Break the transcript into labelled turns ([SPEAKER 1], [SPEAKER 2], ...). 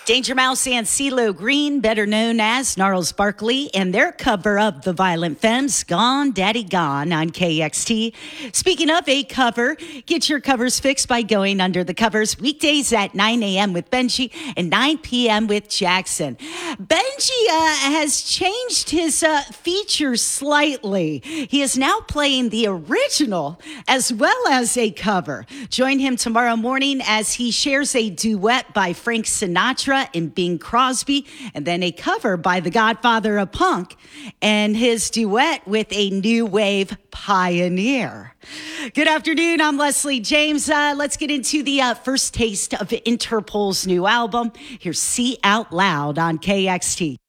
[SPEAKER 1] Danger Mouse and CeeLo Green, better known as Gnarls Barkley, and their cover of The Violent Femmes, Gone Daddy Gone on KXT. Speaking of a cover, get your covers fixed by going under the covers weekdays at 9 a.m. with Benji and 9 p.m. with Jackson. Benji has changed his features slightly. He is now playing the original as well as a cover. Join him tomorrow morning as he shares a duet by Frank Sinatra and Bing Crosby, and then a cover by the Godfather of Punk and his duet with a new wave pioneer. Good afternoon. I'm Leslie James. Let's get into the first taste of Interpol's new album. Here's See Out Loud on KXT.